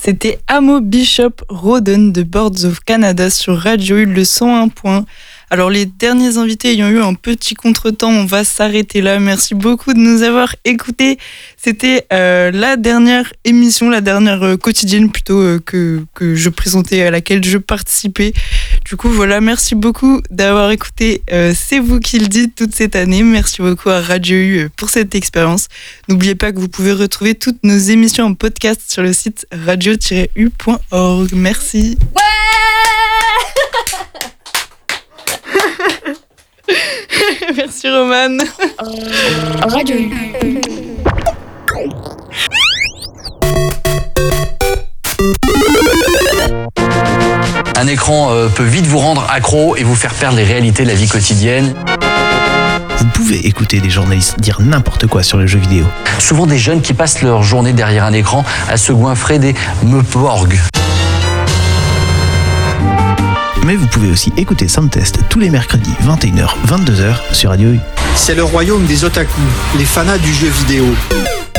C'était Amo Bishop Roden de Boards of Canada sur Radio U, le 101.1. Alors les derniers invités ayant eu un petit contretemps, on va s'arrêter là. Merci beaucoup de nous avoir écoutés. C'était la dernière émission, la dernière quotidienne plutôt que je présentais, à laquelle je participais. Du coup voilà, merci beaucoup d'avoir écouté C'est vous qui le dites toute cette année. Merci beaucoup à Radio U pour cette expérience. N'oubliez pas que vous pouvez retrouver toutes nos émissions en podcast sur le site radio-u.org. Merci. Ouais. Merci Romane. Radio. Un écran peut vite vous rendre accro et vous faire perdre les réalités de la vie quotidienne. Vous pouvez écouter des journalistes dire n'importe quoi sur les jeux vidéo. Souvent des jeunes qui passent leur journée derrière un écran à se goinfrer des meuporgs. Mais vous pouvez aussi écouter Soundtest tous les mercredis 21h, 22h sur Radio U. C'est le royaume des otaku, les fanas du jeu vidéo.